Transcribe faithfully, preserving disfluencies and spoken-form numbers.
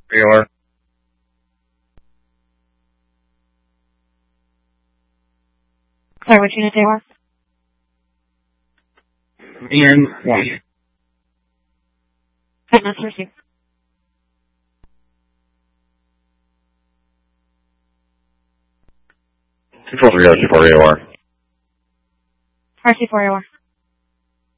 A O R. Sorry, which unit they were? N one. Fitness received. Control three, R C four A O R. R C four A O R.